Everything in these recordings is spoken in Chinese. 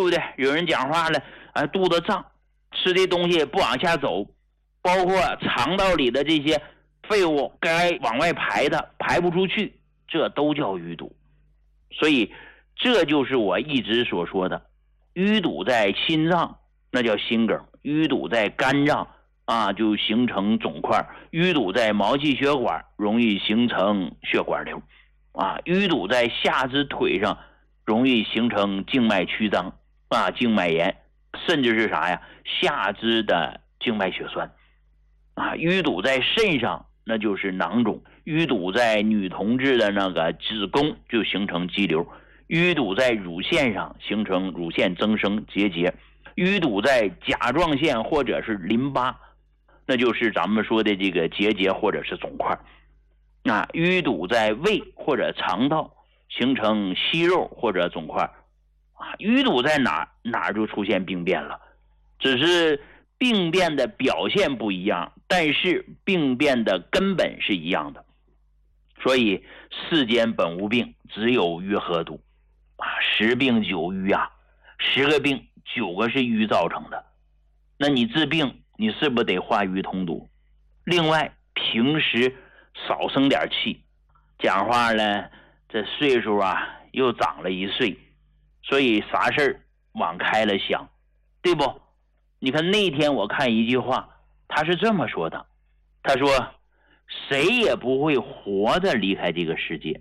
不对？有人讲话了，肚子胀，吃的东西不往下走，包括肠道里的这些废物该往外排的排不出去，这都叫淤堵。所以这就是我一直所说的，淤堵在心脏那叫心梗，淤堵在肝脏就形成肿块，淤堵在毛细血管容易形成血管瘤淤堵在下肢腿上容易形成静脉曲张静脉炎，甚至是啥呀？下肢的静脉血栓淤堵在肾上那就是囊肿，淤堵在女同志的那个子宫就形成肌瘤，淤堵在乳腺上形成乳腺增生结节，淤堵在甲状腺或者是淋巴，那就是咱们说的这个结节或者是肿块淤堵在胃或者肠道形成息肉或者肿块淤堵在哪就出现病变了，只是病变的表现不一样，但是病变的根本是一样的。所以世间本无病，只有淤和堵10病9淤10个病9个是淤造成的。那你治病你是不是得化瘀通堵？另外平时少生点气，讲话呢这岁数又长了1岁，所以啥事儿往开了想，对不？你看那天我看一句话，他是这么说的，他说谁也不会活着离开这个世界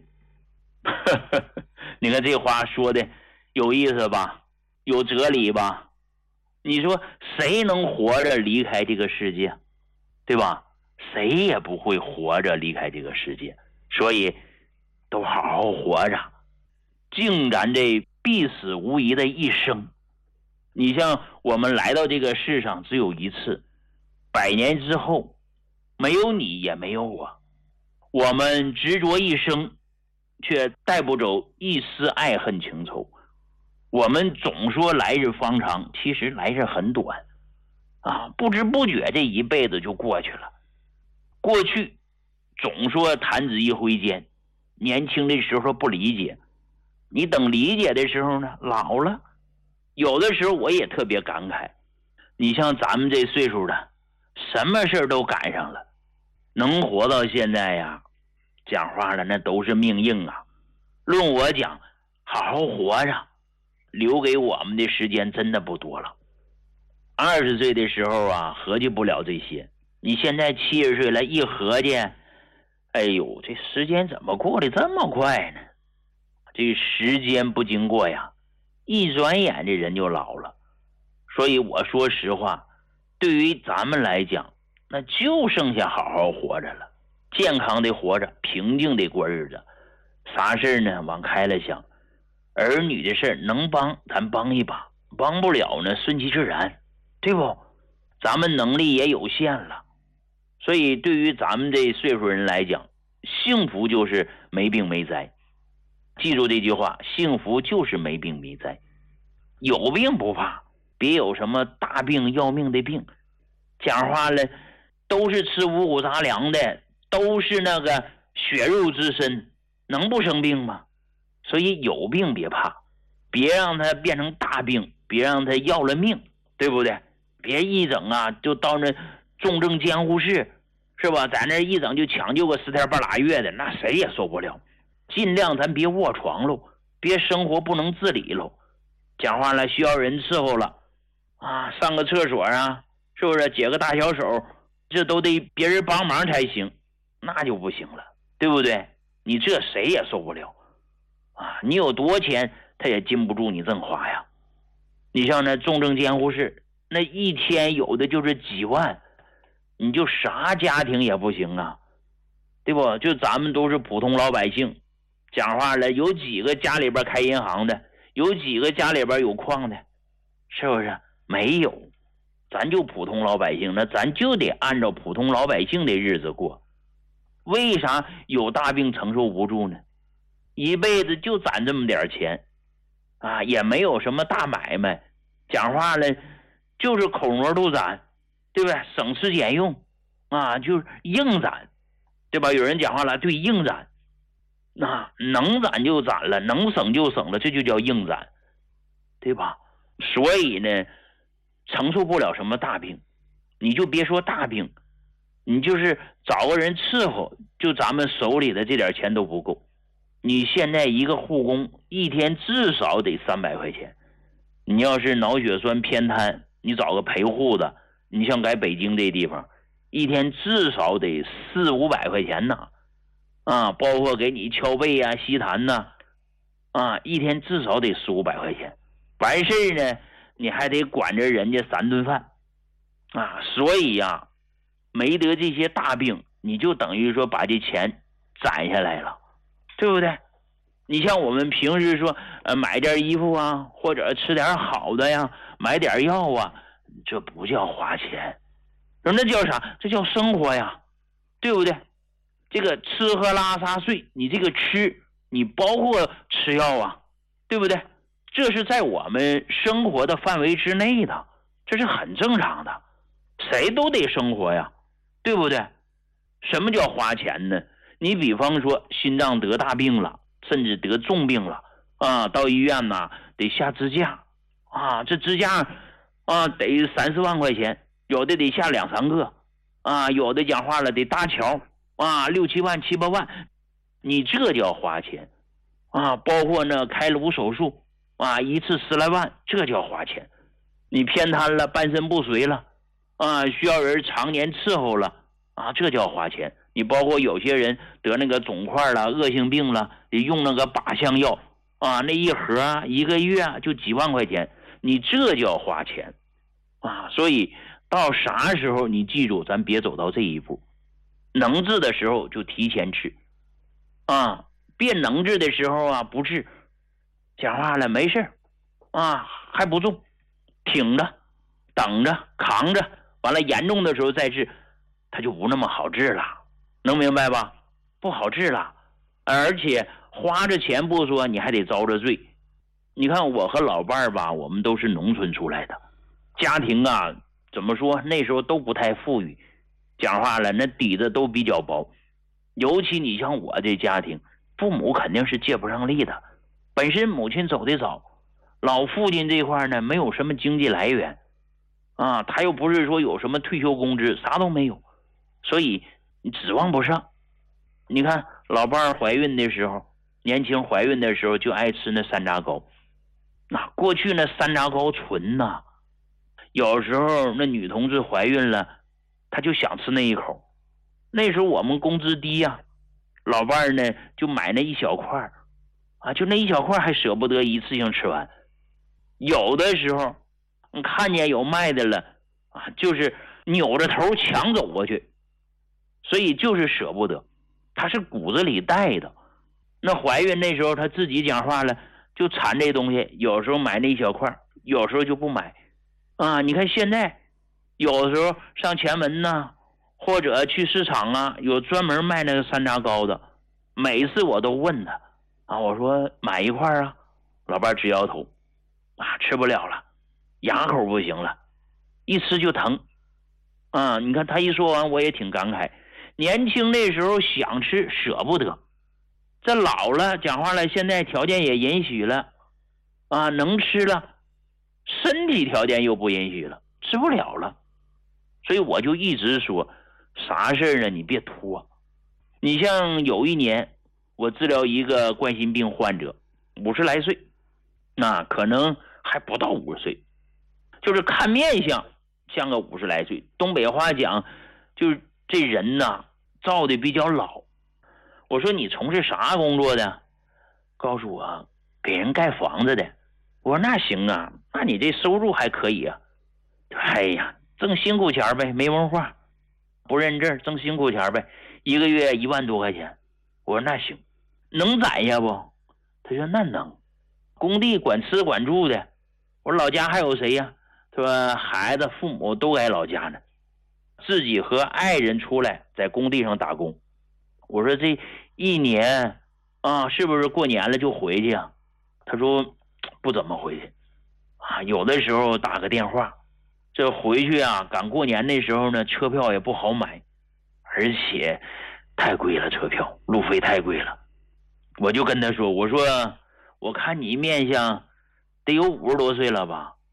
你看这话说的有意思吧，有哲理吧？你说谁能活着离开这个世界，对吧？谁也不会活着离开这个世界，所以都好好活着，尽咱这必死无疑的一生。你像我们来到这个世上只有一次，100年之后没有你也没有我，我们执着一生却带不走一丝爱恨情仇。我们总说来日方长，其实来日很短不知不觉这一辈子就过去了。过去总说弹指一挥间，年轻的时候不理解，你等理解的时候呢，老了。有的时候我也特别感慨，你像咱们这岁数的，什么事都赶上了，能活到现在讲话了那都是命硬论我讲，好好活着，留给我们的时间真的不多了。20岁的时候合计不了这些，你现在70岁了，一合计，哎呦，这时间怎么过得这么快呢？这时间不经过一转眼这人就老了。所以我说实话，对于咱们来讲，那就剩下好好活着了，健康的活着，平静的过日子。啥事呢往开了想，儿女的事能帮咱帮一把，帮不了呢顺其自然，对不？咱们能力也有限了。所以对于咱们这岁数人来讲，幸福就是没病没灾。记住这句话，幸福就是没病没灾。有病不怕，别有什么大病要命的病，讲话了都是吃五谷杂粮的，都是那个血肉之身，能不生病吗？所以有病别怕，别让它变成大病，别让它要了命，对不对？别一整就到那重症监护室，是吧？在那一整就抢救个10天半拉月的，那谁也受不了。尽量咱别卧床喽，别生活不能自理喽。讲话了需要人伺候了上个厕所是不是解个大小手，这都得别人帮忙才行，那就不行了，对不对？你这谁也受不了你有多钱他也禁不住你这么花呀。你像那重症监护室，那一天有的就是几万，你就啥家庭也不行对不？就咱们都是普通老百姓，讲话了有几个家里边开银行的，有几个家里边有矿的，是不是？没有。咱就普通老百姓，那咱就得按照普通老百姓的日子过。为啥有大病承受不住呢？一辈子就攒这么点钱也没有什么大买卖，讲话了就是口膜都攒，对不对？省吃俭用就是硬攒，对吧？有人讲话了，对，硬攒能攒就攒了，能省就省了，这就叫硬攒，对吧？ 所以呢，承受不了什么大病。你就别说大病，你就是找个人伺候，就咱们手里的这点钱都不够。你现在一个护工一天至少得300块钱，你要是脑血栓偏瘫，你找个陪护的，你像在北京这地方，一天至少得400-500块钱呢，包括给你敲背啊、吸痰呐，一天至少得400-500块钱。完事呢，你还得管着人家3顿饭，所以呀，没得这些大病，你就等于说把这钱攒下来了，对不对？你像我们平时说，买件衣服啊，或者吃点好的呀，买点药啊，这不叫花钱，那叫啥？这叫生活呀，对不对？这个吃喝拉撒睡，你这个吃，你包括吃药啊，对不对？这是在我们生活的范围之内的，这是很正常的，谁都得生活呀，对不对？什么叫花钱呢？你比方说心脏得大病了，甚至得重病了到医院呢得下支架这支架得30万块钱，有的得下2-3个有的讲话了得搭桥6-7万7-8万，你这叫花钱包括呢开颅手术一次10来万，这叫花钱。你偏瘫了，半身不遂了需要人常年伺候了这叫花钱。你包括有些人得那个肿块了、恶性病了，得用那个靶向药那一盒一个月就几万块钱，你这叫花钱所以到啥时候你记住，咱别走到这一步，能治的时候就提前治别能治的时候不治，讲话了没事还不重，挺着等着扛着，完了严重的时候再治，它就不那么好治了，能明白吧？不好治了，而且花着钱不说，你还得遭着罪。你看我和老伴儿吧，我们都是农村出来的，家庭怎么说，那时候都不太富裕，讲话了那底子都比较薄，尤其你像我这家庭，父母肯定是借不上力的，本身母亲走得早，老父亲这块呢没有什么经济来源他又不是说有什么退休工资，啥都没有，所以你指望不上。你看老伴儿怀孕的时候，年轻怀孕的时候就爱吃那山楂糕，过去那山楂糕纯有时候那女同志怀孕了，她就想吃那一口，那时候我们工资低老伴儿呢就买那一小块就那一小块还舍不得一次性吃完，有的时候你看见有卖的了就是扭着头抢走过去，所以就是舍不得，他是骨子里带的。那怀孕那时候他自己讲话了，就馋这东西，有时候买那一小块，有时候就不买你看现在有时候上前门或者去市场有专门卖那个山楂糕的，每次我都问他我说买一块老伴直摇头吃不了了，牙口不行了，一吃就疼你看他一说完我也挺感慨，年轻那时候想吃舍不得，这老了讲话了，现在条件也允许了能吃了，身体条件又不允许了，吃不了了。所以我就一直说啥事呢你别拖。你像有一年我治疗一个冠心病患者，50来岁，可能还不到50岁，就是看面相像个50来岁，东北话讲就是这人造的比较老。我说你从事啥工作的？告诉我给人盖房子的。我说那行那你这收入还可以哎呀，挣辛苦钱呗，没文化，不认字，挣辛苦钱呗，一个月1万多块钱。我说那行，能攒下不？他说那能。工地管吃管住的。我说老家还有谁呀？他说孩子父母都在老家呢，自己和爱人出来在工地上打工。我说这一年是不是过年了就回去他说不怎么回去有的时候打个电话，这回去赶过年那时候呢，车票也不好买，而且太贵了，车票路费太贵了。我就跟他说，我说我看你面相得有50多岁了吧，